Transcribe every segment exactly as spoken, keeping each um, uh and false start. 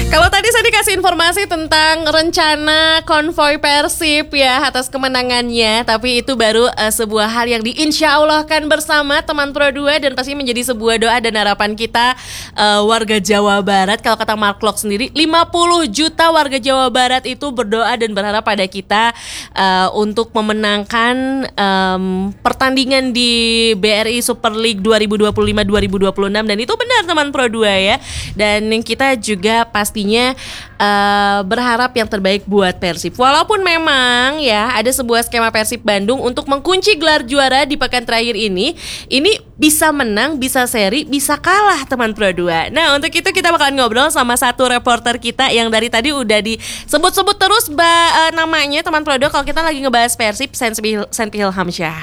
Kalau tadi saya dikasih informasi tentang rencana konvoi Persib ya atas kemenangannya, tapi itu baru uh, sebuah hal yang diinsyaallohkan bersama teman Pro dua dan pasti menjadi sebuah doa dan harapan kita uh, warga Jawa Barat. Kalau kata Mark Klok sendiri, lima puluh juta warga Jawa Barat itu berdoa dan berharap pada kita uh, untuk memenangkan um, pertandingan di B R I Super League dua ribu dua puluh lima dua ribu dua puluh enam, dan itu benar teman Pro dua ya. Dan kita juga pasti Pastinya uh, berharap yang terbaik buat Persib. Walaupun memang ya ada sebuah skema Persib Bandung untuk mengunci gelar juara di pekan terakhir ini. Ini bisa menang, bisa seri, bisa kalah teman Pro dua. Nah, untuk itu kita bakalan ngobrol sama satu reporter kita yang dari tadi udah disebut-sebut terus ba, uh, namanya teman Pro dua kalau kita lagi ngebahas Persib, Senpi Ilhamsyah.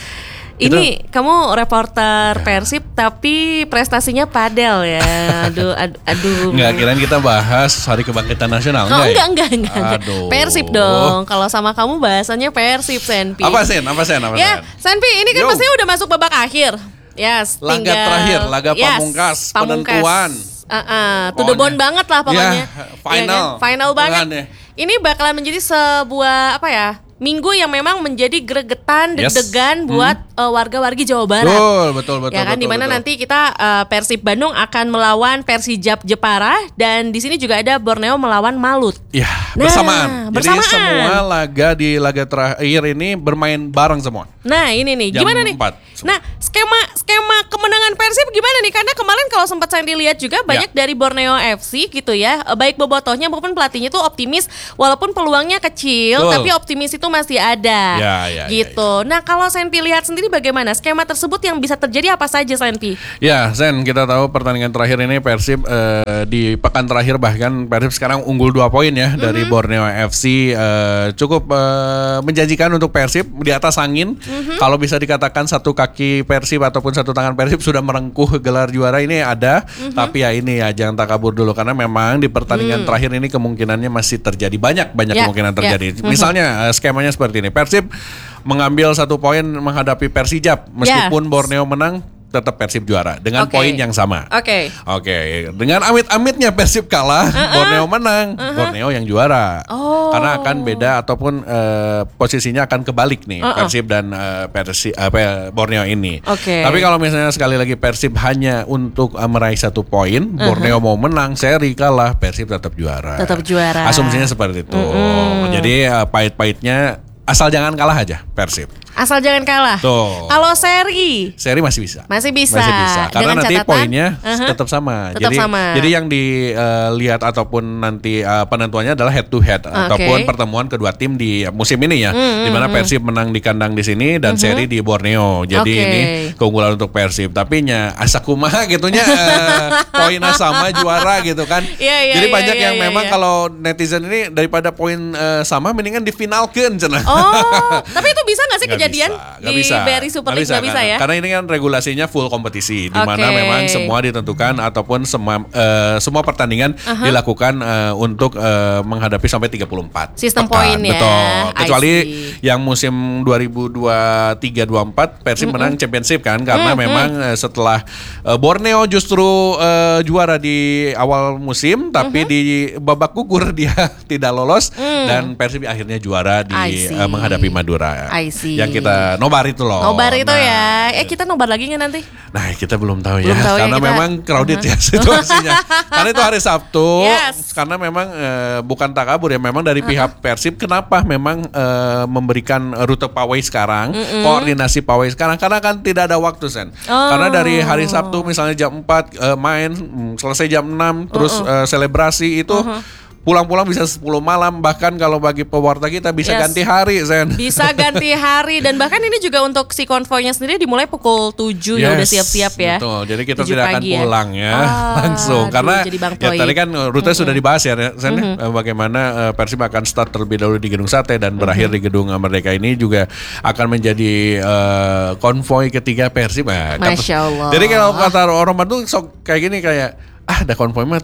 Ini itu, kamu reporter ya. Persib tapi prestasinya padel ya. Aduh aduh, aduh. Enggak, kirain kita bahas Hari Kebangkitan Nasional. Oh, enggak, enggak, enggak, enggak. Aduh. Persib dong. Kalau sama kamu bahasannya Persib, Senpi. Apa Sen? Apa Sen? Apa ya, Sen? Senpi, ini kan Yo. pasti udah masuk babak akhir. Yes, laga tinggal, terakhir, laga yes, pamungkas, pamungkas. penentuan. Uh, uh, to the bone banget lah pokoknya. Ya, final. Ya kan? Final banget. Ya. Ini bakalan menjadi sebuah apa ya? Minggu yang memang menjadi gregetan, deg-degan yes. buat hmm. uh, warga-wargi Jawa Barat. Betul, betul, betul. Ya kan, betul, dimana betul. nanti kita uh, Persib Bandung akan melawan Persijap Jepara dan di sini juga ada Borneo melawan Malut. Ya, nah, bersamaan. bersamaan. Jadi semua laga di laga terakhir ini bermain bareng semua. Nah, ini nih, Jam gimana nih? empat, nah, skema skema kemenangan Persib gimana nih? Karena kemarin kalau sempat saya dilihat juga banyak ya. dari Borneo F C gitu ya, baik bobotohnya maupun pelatihnya tuh optimis walaupun peluangnya kecil, Betul. tapi optimis itu masih ada. Ya, ya, gitu. Ya, ya. Nah, kalau Senpi lihat sendiri bagaimana skema tersebut yang bisa terjadi apa saja, Senpi? Ya, Sen, kita tahu pertandingan terakhir ini Persib eh, di pekan terakhir bahkan Persib sekarang unggul dua poin ya mm-hmm. dari Borneo F C, eh, cukup eh, menjanjikan untuk Persib di atas angin. Mm-hmm. Kalau bisa dikatakan satu kaki Persib ataupun satu tangan Persib sudah merengkuh gelar juara ini ada, mm-hmm. tapi ya ini ya jangan takabur dulu karena memang di pertandingan mm. terakhir ini kemungkinannya masih terjadi banyak banyak yeah, kemungkinan terjadi. Yeah. Mm-hmm. Misalnya skemanya seperti ini. Persib mengambil satu poin menghadapi Persijap meskipun yes. Borneo menang tetap Persib juara dengan okay. poin yang sama. Oke. Okay. Oke. Okay. Dengan amit-amitnya Persib kalah, uh-uh. Borneo menang, uh-huh. Borneo yang juara. Oh. Karena akan beda ataupun uh, posisinya akan kebalik nih uh-uh. Persib dan uh, Persi, uh, Borneo ini. Oke. Okay. Tapi kalau misalnya sekali lagi Persib hanya untuk uh, meraih satu poin, uh-huh. Borneo mau menang, seri kalah, Persib tetap juara. Tetap juara. Asumsinya seperti itu. Uh-uh. Jadi uh, pahit-pahitnya asal jangan kalah aja Persib. Asal jangan kalah. Tuh. Kalau seri, seri masih bisa. Masih bisa. Masih bisa. Karena dengan nanti catatan, poinnya uh-huh. tetap sama. Tetap jadi, sama. jadi yang dilihat uh, ataupun nanti uh, penentuannya adalah head to head okay. ataupun pertemuan kedua tim di musim ini ya. Mm-hmm. Di mana Persib menang di kandang di sini dan mm-hmm. seri di Borneo. Jadi okay. ini keunggulan untuk Persib. Tapi nya asa kumaha gitunya uh, poinnya sama juara gitu kan. Yeah, yeah, jadi yeah, banyak yeah, yang yeah, memang yeah. kalau netizen ini daripada poin uh, sama mendingan difinalkeun cenah. Oh, tapi itu bisa enggak sih gak kejadian bisa, di bisa. B R I Super League? Nggak bisa ya? Karena ini kan regulasinya full kompetisi, di mana okay. memang semua ditentukan ataupun semua uh, semua pertandingan uh-huh. dilakukan uh, untuk uh, menghadapi sampai tiga puluh empat sistem poin ya. Betul. Kecuali yang musim dua ribu dua puluh tiga dua puluh empat Persib mm-hmm. menang championship kan, karena mm-hmm. memang uh, setelah uh, Borneo justru uh, juara di awal musim, tapi mm-hmm. di babak gugur dia tidak lolos mm. dan Persib akhirnya juara di uh, menghadapi Madura. Yang kita nobar itu loh. Nobar itu nah, ya. Eh kita nobar lagi nggak nanti? Nah kita belum tahu belum ya. Tahu karena ya kita, memang crowded uh-huh. ya situasinya. Karena itu hari Sabtu. Yes. Karena memang e, bukan takabur ya. Memang dari uh-huh. pihak Persib kenapa memang e, memberikan rute pawai sekarang, uh-uh. koordinasi pawai sekarang. Karena kan tidak ada waktu Sen. Oh. Karena dari hari Sabtu misalnya jam empat e, main, selesai jam enam terus uh-uh. e, selebrasi itu. Uh-huh. Pulang-pulang bisa sepuluh malam, bahkan kalau bagi pewarta kita bisa yes. ganti hari, Zen. Bisa ganti hari, dan bahkan ini juga untuk si konvoynya sendiri dimulai pukul tujuh yes, ya udah siap-siap ya. Betul, jadi kita tidak akan pulang ya, ya ah, langsung. Karena ya, tadi kan rute mm-hmm. sudah dibahas ya, Zen, mm-hmm. bagaimana uh, Persib akan start terlebih dahulu di Gedung Sate dan mm-hmm. berakhir di Gedung Merdeka. Ini juga akan menjadi uh, konvoy ketiga Persib. Nah, Masya Allah. Jadi kalau kata orang Bandung sok kayak gini kayak, ah ada konvoy mah tiap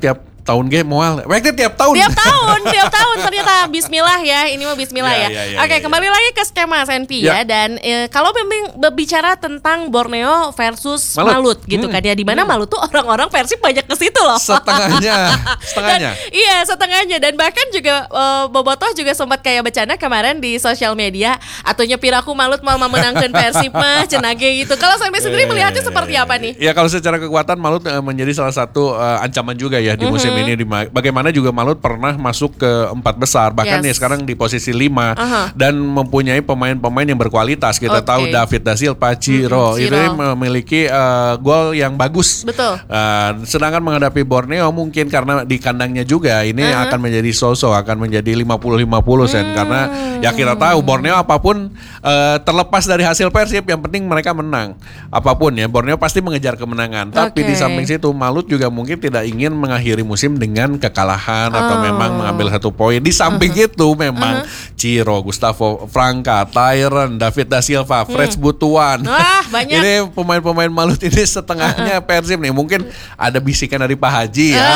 tahun ge moal. Weknya tiap tahun. Tiap tahun, tiap tahun ternyata bismillah ya. Ini mah bismillah Ya, ya. ya, ya, Oke, ya, ya. kembali lagi ke skema Senpi Ya. ya. Dan eh, kalau memang berbicara tentang Borneo versus Malut. Malut, gitu Hmm. kan ya. Di mana Malut tuh orang-orang Persib banyak ke situ loh. Setengahnya, setengahnya. Dan, iya, setengahnya. Dan bahkan juga eh, Bobotoh juga sempat kayak bercanda kemarin di sosial media, atunya piraku Malut mau memenangkan Persib mah cenage gitu. Kalau Senpi sendiri melihatnya seperti apa nih? Ya kalau secara kekuatan Malut eh, menjadi salah satu eh, ancaman juga ya di musim Mhm. ini. Di, bagaimana juga Malut pernah masuk ke empat besar, bahkan Yes. ya sekarang di posisi lima Aha. dan mempunyai pemain-pemain yang berkualitas. Kita Oke. tahu David Da Silva, Ciro, Mhm, itu Ciro. memiliki eh, gol yang bagus. Betul. Eh, sedangkan menghadapi Borneo mungkin karena di kandangnya juga ini Aha. akan menjadi sosok, akan menjadi lima puluh lima puluh sen Hmm. karena ya kita tahu Borneo apapun eh, terlepas dari hasil Persib yang penting mereka menang. Apapun ya Borneo pasti mengejar kemenangan. Tapi Oke. di samping situ Malut juga mungkin tidak ingin mengakhiri musim dengan kekalahan atau Oh. memang mengambil satu poin. Di samping itu memang Ciro, Gustavo Franca, Tyron, David Da Silva, Fred Butuan. Wah, banyak. Ini pemain-pemain Malut ini setengahnya Persib nih. Mungkin ada bisikan dari Pak Haji ya.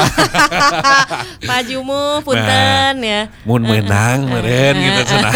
Pak Jumu, punten ya. Mun menang meren gitu cenah.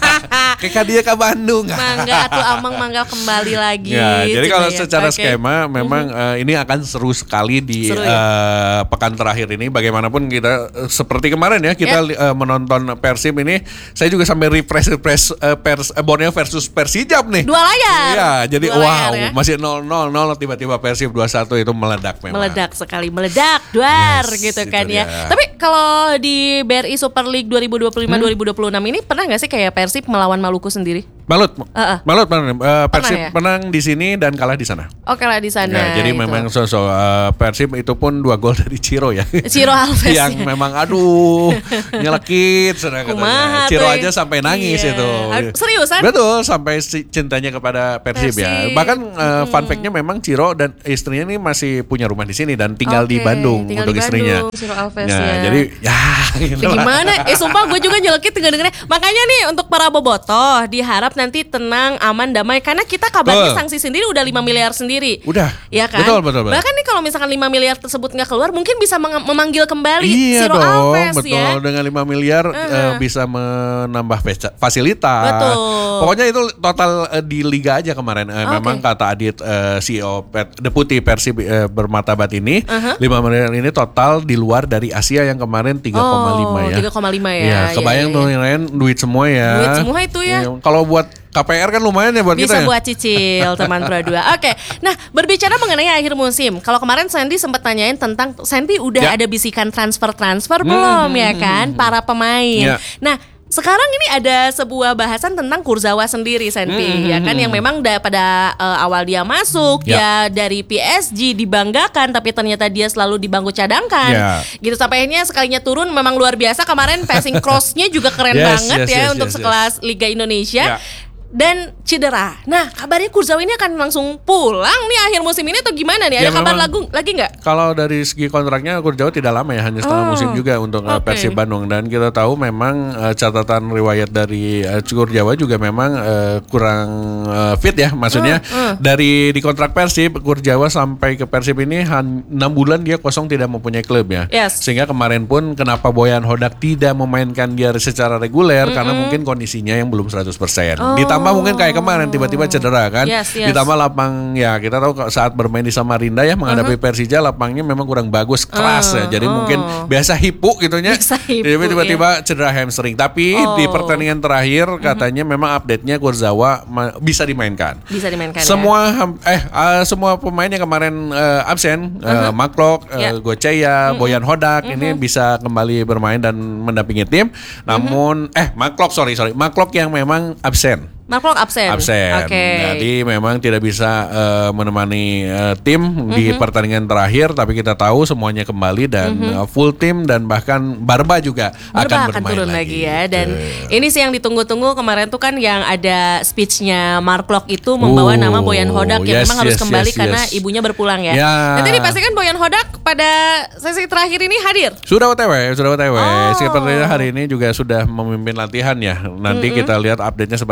Kayak dia ke Bandung. Mangga atuh Amang mangga kembali lagi. Ya, jadi gitu kalau ya. secara Oke. skema memang eh, ini akan seru sekali di Seru ya? eh, pekan terakhir ini. Bagaimanapun kita eh, seperti kemarin ya kita Ya. li- eh, menonton Persib ini, saya juga sampai refresh refresh eh, Pers, eh, Borneo versus Persijap nih. Dua layar. Iya, jadi Dua wow, layar ya. masih nol nol nol tiba-tiba Persib dua satu itu meledak memang. Meledak sekali, meledak, duar Yes, gitu itu kan ya. dia. Tapi kalau di B R I Super League dua ribu dua puluh lima dua ribu dua puluh enam ini pernah nggak sih kayak Persib melawan Maluku sendiri? Malut, Heeh. Malut, Malut, eh, Persib ya? menang di sini dan kalah di sana. Oke lah di sana. Ya, jadi itu. memang sosok eh, Persib itu pun dua gol dari Ciro ya. Ciro Alves yang ya. memang aduh nyelekit sedang Kumaha katanya. Ciro tuh, aja sampai nangis iya. itu. Aduh, seriusan? Betul, sampai si- cintanya kepada Persib, ya. Persib. Bahkan eh, fun fact-nya memang Ciro dan istrinya ini masih punya rumah di sini dan tinggal di Oke, Bandung tinggal untuk di istrinya. Bandung, Ciro Alves Nah, ya. jadi ya gitu Ya lah. gimana? Eh sumpah gue juga nyelekit denger dengernya. Makanya nih untuk para bobotoh diharap nanti tenang, aman, damai. Karena kita kabarnya Betul. sanksi sendiri udah lima miliar sendiri. Udah. Ya kan? Betul, betul, betul. Bahkan nih kalau misalkan lima miliar tersebut nggak keluar, mungkin bisa meng- memanggil kembali Iya Ciro dong, Alves betul. ya. Dengan lima miliar eh, bisa menambah feca- fasilitas. Betul. Pokoknya itu total eh, di liga aja kemarin. Eh, Oke. Memang kata Adit eh, C E O Pet, Deputi Persib eh, bermartabat ini, Uh-huh. lima miliar ini total di luar dari Asia yang kemarin tiga koma lima Oh, ya. tiga koma lima ya. Iya, kebayang Iya, tuh iya. yang lain duit semua ya. Duit semua itu ya. Iya, kalau buat K P R kan lumayan ya buat Bisa kita ya. buat cicil teman Pro dua. Oke. Nah, berbicara mengenai akhir musim. Kalau kemarin Sandy sempat tanyain tentang Sandy udah Ya. ada bisikan transfer-transfer Hmm, belum hmm, ya hmm, kan hmm. para pemain. Ya. Nah, sekarang ini ada sebuah bahasan tentang Kurzawa sendiri, Sandy, Hmm, ya hmm, kan hmm. yang memang da- pada eh, awal dia masuk Ya. ya dari P S G dibanggakan, tapi ternyata dia selalu di bangku cadangkan. Ya. Gitu sampai akhirnya sekalinya turun memang luar biasa. Kemarin passing cross-nya juga keren Yes, banget yes, ya yes, untuk yes, yes. sekelas Liga Indonesia. Ya. Dan cedera. Nah, kabarnya Kurzawa ini akan langsung pulang nih akhir musim ini atau gimana nih? Ada Ya, kabar memang- lagu lagi nggak? Kalau dari segi kontraknya Kurzawa tidak lama ya, hanya setengah Oh, musim juga untuk uh, oke. Persib Bandung, dan kita tahu memang uh, catatan riwayat dari uh, Kurzawa juga memang uh, kurang uh, fit ya, maksudnya Hmm, hmm. dari di kontrak Persib Kurzawa sampai ke Persib ini han- enam bulan dia kosong tidak mempunyai klub ya. Yes. Sehingga kemarin pun kenapa Boyan Hodak tidak memainkan dia secara reguler karena mungkin kondisinya yang belum seratus persen. Oh. Ditambah mungkin kayak kemarin tiba-tiba cedera kan. Yes, yes. Ditambah lapang ya kita tahu kalau saat bermain di Samarinda ya menghadapi Persija lapangnya memang kurang bagus, keras ya. Jadi Oh. mungkin biasa hipu gitunya. Biasa hipu, Jadi tiba-tiba cedera hamstring. Tapi Oh. di pertandingan terakhir katanya memang update-nya Kurzawa ma- bisa dimainkan. Bisa dimainkan Semua ham- eh uh, semua pemain yang kemarin uh, absen, uh, Maklok, uh, Ya. Goceya, Boyan Hodak ini bisa kembali bermain dan mendampingi tim. Namun eh Maklok sorry sorry Maklok yang memang absen. ya? Mark absen. Absen. Oke. Jadi memang tidak bisa eh, menemani eh, tim di pertandingan terakhir, tapi kita tahu semuanya kembali dan eh, full tim dan bahkan Barba juga Barba akan akan bermain turun lagi. lagi ya. Dan Betul. ini sih yang ditunggu-tunggu kemarin tuh kan yang ada speechnya Mark Lok itu membawa Oh, nama Boyan Hodak yang yes, memang harus yes, kembali yes, karena yes. ibunya berpulang ya. Ya. Nanti dipastikan Boyan Hodak pada sesi terakhir ini hadir. Sudah O T W, sudah O T W. Oh. Sepertinya hari ini juga sudah memimpin latihan ya. Nanti kita lihat update-nya seperti apa karena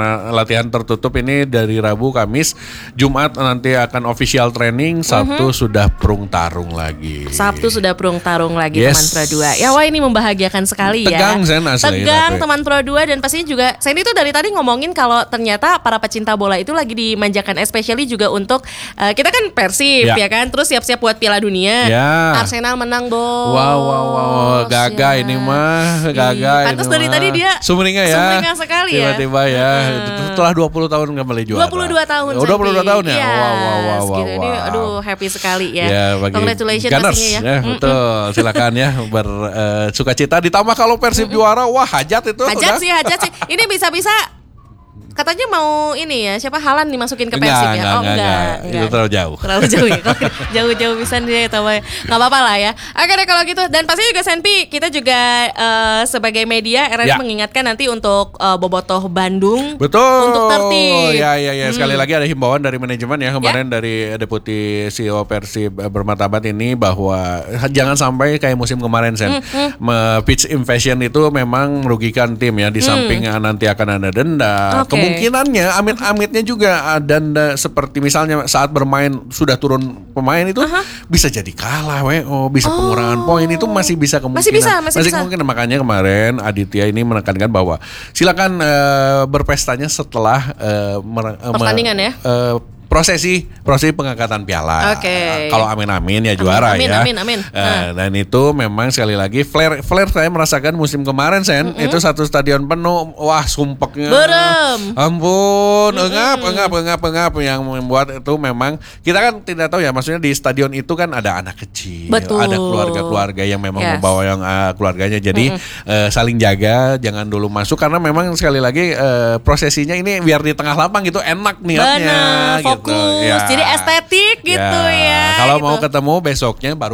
karena latihan tertutup ini dari Rabu, Kamis, Jumat nanti akan official training, Sabtu uh-huh. sudah perung tarung lagi. Sabtu sudah perung tarung lagi yes. teman Pro dua. Ya wah ini membahagiakan sekali Tegang, ya. Sen, asli, Tegang tapi. teman Pro dua dan pastinya juga Sandy itu dari tadi ngomongin kalau ternyata para pecinta bola itu lagi dimanjakan especially juga untuk uh, kita kan Persib ya. ya kan, terus siap-siap buat Piala Dunia. Ya. Arsenal menang bos. Wow wow wow, gagal ya. ini mah, gagal. Pantas dari tadi dia sumringah ya. Sumringah sekali ya. Tiba-tiba ya. Hmm. Setelah dua puluh tahun kembali juara. dua puluh dua tahun. Oh, dua puluh dua tahun ya. Yes, wow wow wow wow. Gitu. Ini aduh happy sekali ya. Ya bagi congratulations Gunners, pastinya ya. ya betul. Silakan ya bersukacita. Uh, Ditambah kalau Persib mm-mm. juara, wah hajat itu. Hajat udah. sih, hajat sih. Ini bisa-bisa katanya mau ini ya, siapa Haaland dimasukin ke Persib enggak, ya? Enggak, oh enggak, enggak, enggak, enggak. Itu terlalu jauh. Terlalu jauh ya. Jauh-jauh bisa dia atau nggak apa-apa lah ya. Oke deh kalau gitu. Dan pasti juga Senpi, kita juga uh, sebagai media R R I ya. mengingatkan nanti untuk uh, Bobotoh Bandung. Betul. Untuk tertib. Ya ya ya. Sekali hmm. lagi ada himbauan dari manajemen ya kemarin ya. dari Deputi C E O Persib Bermartabat ini bahwa jangan sampai kayak musim kemarin Sen. Hmm, hmm. Pitch invasion itu memang merugikan tim ya. Di hmm. samping nanti akan ada denda. Okay. Kemungkinannya amit-amitnya juga denda seperti misalnya saat bermain sudah turun pemain itu uh-huh. bisa jadi kalah W O, bisa oh. pengurangan poin itu masih bisa kemungkinan. Masih bisa, masih, masih bisa. kemungkinan. Makanya kemarin Aditya ini menekankan bahwa silakan uh, berpestanya setelah uh, mer- pertandingan me- ya. Uh, prosesi prosesi pengangkatan piala. Oke. Okay. Kalau amin-amin ya juara amin, ya. Amin amin amin. Uh, dan itu memang sekali lagi flare flare saya merasakan musim kemarin Sen, mm-hmm. itu satu stadion penuh, wah sumpeknya. Berem. Ampun, mm-hmm. engap engap engap engap yang membuat itu memang kita kan tidak tahu ya, maksudnya di stadion itu kan ada anak kecil, betul. ada keluarga-keluarga yang memang yes. membawa yang uh, keluarganya. Jadi mm-hmm. uh, saling jaga, jangan dulu masuk karena memang sekali lagi uh, prosesinya ini biar di tengah lapang gitu enak niatnya. Bener, gitu. fokus. Ya. Jadi estetik gitu ya. ya. Kalau gitu. mau ketemu besoknya baru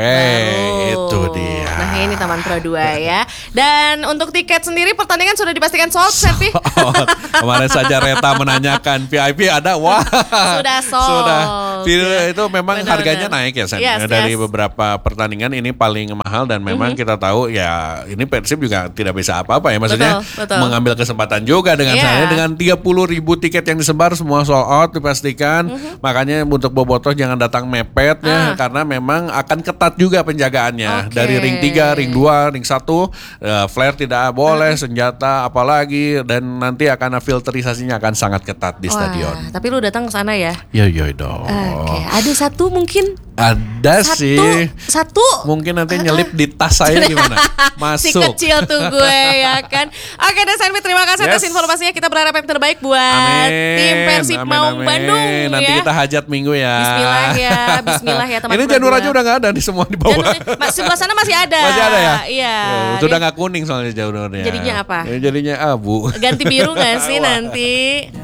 pawai. Itu dia. Nah ini Taman Pro dua ya. Dan untuk tiket sendiri pertandingan sudah dipastikan sold, Seppi. Oh, kemarin saja Reta menanyakan V I P ada, wah sudah sold. Sudah. Ya. Itu memang benar, harganya benar. naik ya Sen. Yes, dari yes. beberapa pertandingan ini paling mahal dan memang mm-hmm. kita tahu ya ini Persib juga tidak bisa apa-apa ya, maksudnya betul, betul. mengambil kesempatan juga dengan yeah. saya dengan tiga puluh ribu tiket yang disebar semua sold out dipastikan. Mm-hmm. Makanya untuk Bobotoh jangan datang mepet ya, ah. karena memang akan ketat juga penjagaannya. Okay. Dari ring tiga, ring dua, ring satu, uh, flare tidak boleh, uh-huh. senjata apalagi, dan nanti akan filterisasinya akan sangat ketat di Wah, stadion. Tapi lu datang ke sana ya? Iya iya dong. Oke, okay. Ada satu mungkin? Ada satu, sih. Satu. Mungkin nanti nyelip di tas saya gimana? Masuk. Si kecil tuh gue ya kan. Oke deh Sanfi, terima kasih yes. atas informasinya. Kita berharap yang terbaik buat amin. tim Persib Maung Bandung. Nanti ya. kita hajat minggu ya. Bismillah ya, Bismillah ya teman-teman. Ini Janur aja udah nggak ada di semua di bawah. Janur, sebelah sana masih ada. Masih ada ya? Iya. Ya, sudah nggak kuning soalnya Janurnya. Jadinya apa? Ya, jadinya abu. Ganti biru nggak sih nanti?